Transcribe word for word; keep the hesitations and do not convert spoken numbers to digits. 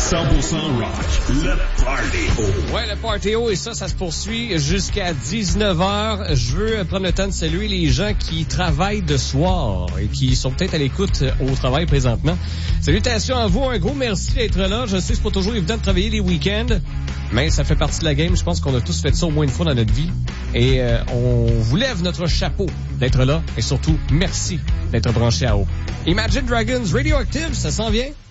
cent pour cent rock, le Party O. Ouais, le Party O, et ça, ça se poursuit jusqu'à dix-neuf heures. Je veux prendre le temps de saluer les gens qui travaillent de soir et qui sont peut-être à l'écoute au travail présentement. Salutations à vous, un gros merci d'être là. Je sais que c'est pas toujours évident de travailler les week-ends, mais ça fait partie de la game. Je pense qu'on a tous fait ça au moins une fois dans notre vie. Et euh, on vous lève notre chapeau d'être là. Et surtout, merci d'être branché à haut. Imagine Dragons Radioactive, ça s'en vient?